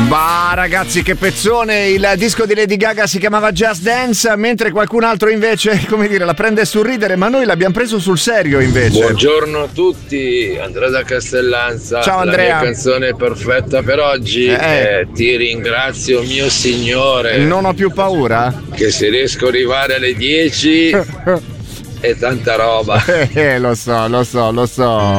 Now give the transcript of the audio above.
Bah ragazzi, che pezzone. Il disco di Lady Gaga si chiamava Just Dance, mentre qualcun altro invece, come dire, la prende sul ridere, ma noi l'abbiamo preso sul serio invece. Buongiorno a tutti, Andrea da Castellanza. Ciao Andrea. La mia canzone perfetta per oggi è Ti ringrazio mio Signore. Non ho più paura. Che se riesco ad arrivare alle 10 è tanta roba. Lo so.